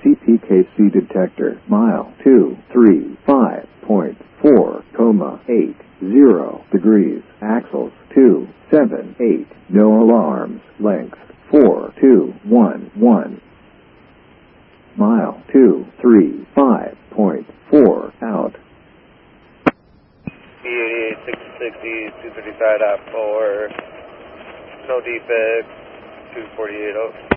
CPKC detector, mile 235.4, 80 degrees, axles 278, no alarms, length 4211. Mile 235.4 out. B88 660 235.4, no defects, 248.0.